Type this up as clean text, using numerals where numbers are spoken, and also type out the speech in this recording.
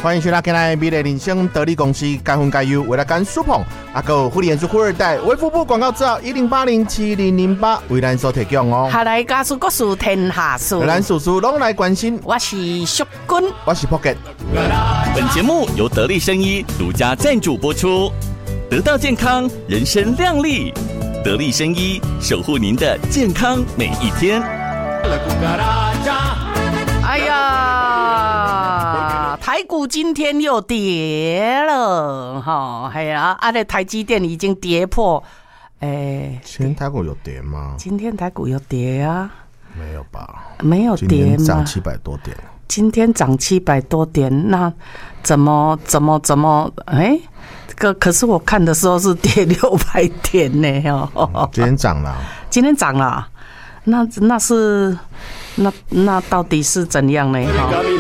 欢迎收听今天的美丽人生得力公司该分该优，为了干苏鹏，有富力演出富二代，为服务广告资料10807008为咱所提供哦。 下来家事国事天下事， 咱事事拢来关心。 我是淑君， 我是 Pocket。 本节目由得力生医独家赞助播出，得到健康，人生亮丽。得力生医守护您的健康每一天。 哎呀，台股今天又跌了哈，哎呀，这台积电已经跌破， 今天台股有跌吗？ 今天台股有跌啊？ 没有吧？ 没有跌吗？ 今天涨700多点。 今天涨700多点，那怎么？哎，可是我看的时候是跌600点呢哦。 今天涨了。 今天涨了，那到底是怎样呢？